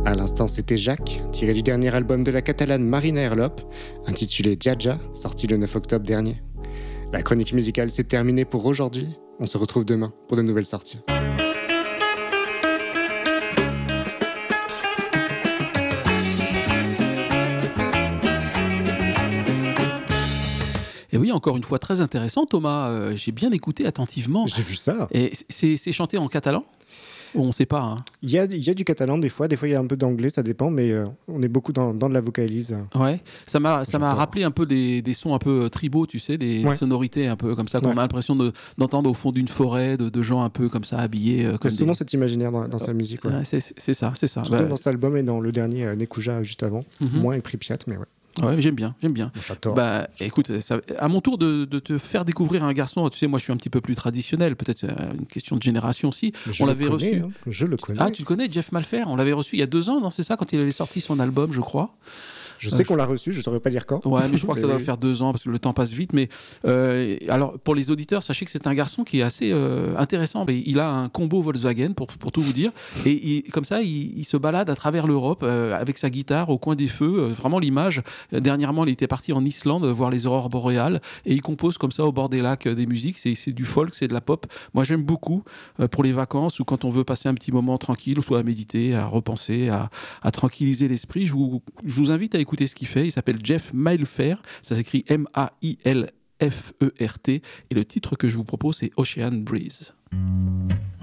À l'instant, c'était Jacques, tiré du dernier album de la Catalane Marina Herlop, intitulé Dja, sorti le 9 octobre dernier. La chronique musicale s'est terminée pour aujourd'hui. On se retrouve demain pour de nouvelles sorties. Et oui, encore une fois, très intéressant, Thomas. J'ai bien écouté attentivement. J'ai vu ça. Et c'est chanté en catalan ? On ne sait pas. Hein. Il y a du catalan des fois il y a un peu d'anglais, ça dépend, mais on est beaucoup dans de la vocalise. Ouais, ça m'a rappelé un peu des sons un peu tribaux, tu sais, des sonorités un peu comme ça, qu'on a l'impression d'entendre au fond d'une forêt, de gens un peu comme ça, habillés. Il y a souvent cet imaginaire dans sa musique. Ouais. Ouais, c'est ça. Surtout dans cet album et dans le dernier, Nekuja, juste avant. Moins et Pripyat, mais ouais. Ouais, j'aime bien. J'adore. Bah, écoute, à mon tour de te faire découvrir un garçon. Tu sais, moi, je suis un petit peu plus traditionnel. Peut-être une question de génération aussi. On l'avait reçu. Hein. Je le connais. Ah, tu le connais, Jeff Malfer. On l'avait reçu il y a 2 ans, non ? C'est ça, quand il avait sorti son album, je crois. Je sais qu'on l'a reçu, je ne saurais pas dire quand. Ouais, mais je crois que ça doit faire 2 ans parce que le temps passe vite. Mais alors, pour les auditeurs, sachez que c'est un garçon qui est assez intéressant. Il a un combo Volkswagen, pour tout vous dire. Et comme ça, il se balade à travers l'Europe avec sa guitare au coin des feux. Vraiment l'image. Dernièrement, il était parti en Islande voir les aurores boréales. Et il compose comme ça au bord des lacs des musiques. C'est du folk, c'est de la pop. Moi, j'aime beaucoup pour les vacances ou quand on veut passer un petit moment tranquille, soit à méditer, à repenser, à tranquilliser l'esprit. Je vous invite à écouter ce qu'il fait. Il s'appelle Jeff Malfer, ça s'écrit Mailfert, et le titre que je vous propose c'est Ocean Breeze.